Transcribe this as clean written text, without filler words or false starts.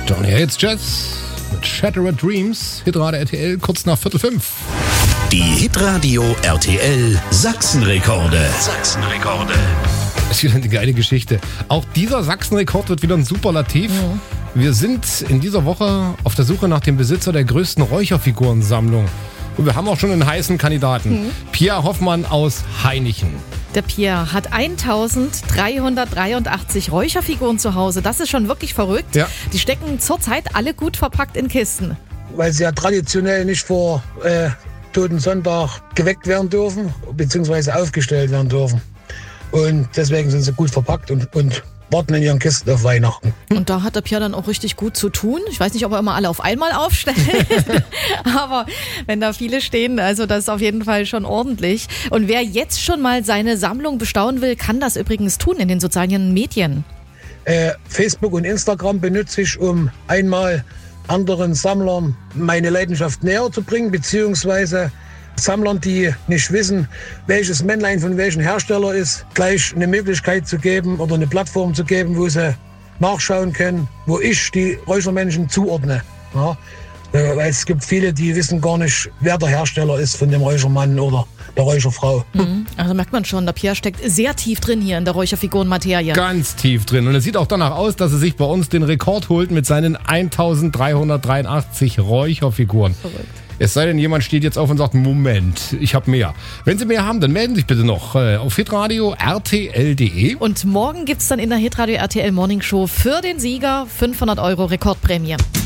Johnny Hates Jazz mit Shattered Dreams, Hitradio RTL, kurz nach 4:45. Die Hitradio RTL Sachsenrekorde. Das ist wieder eine geile Geschichte. Auch dieser Sachsenrekord wird wieder ein Superlativ. Ja. Wir sind in dieser Woche auf der Suche nach dem Besitzer der größten Räucherfigurensammlung. Und wir haben auch schon einen heißen Kandidaten. Pierre Hoffmann aus Hainichen. Der Pierre hat 1383 Räucherfiguren zu Hause. Das ist schon wirklich verrückt. Ja. Die stecken zurzeit alle gut verpackt in Kisten. Weil sie ja traditionell nicht vor Totensonntag geweckt werden dürfen, beziehungsweise aufgestellt werden dürfen. Und deswegen sind sie gut verpackt und warten in ihren Kisten auf Weihnachten. Und da hat der Pierre dann auch richtig gut zu tun. Ich weiß nicht, ob er immer alle auf einmal aufstellt, aber wenn da viele stehen, also das ist auf jeden Fall schon ordentlich. Und wer jetzt schon mal seine Sammlung bestaunen will, kann das übrigens tun in den sozialen Medien. Facebook und Instagram benutze ich, um einmal anderen Sammlern meine Leidenschaft näher zu bringen, beziehungsweise Sammlern, die nicht wissen, welches Männlein von welchem Hersteller ist, gleich eine Möglichkeit zu geben oder eine Plattform zu geben, wo sie nachschauen können, wo ich die Räuchermännchen zuordne. Ja, weil es gibt viele, die wissen gar nicht, wer der Hersteller ist von dem Räuchermann oder der Räucherfrau. Also merkt man schon, der Pierre steckt sehr tief drin hier in der Räucherfigurenmaterie. Ganz tief drin. Und es sieht auch danach aus, dass er sich bei uns den Rekord holt mit seinen 1383 Räucherfiguren. Verrückt. Es sei denn, jemand steht jetzt auf und sagt, Moment, ich habe mehr. Wenn Sie mehr haben, dann melden Sie sich bitte noch auf hitradio rtl.de. Und morgen gibt's dann in der Hitradio RTL Morning Show für den Sieger 500 € Rekordprämie.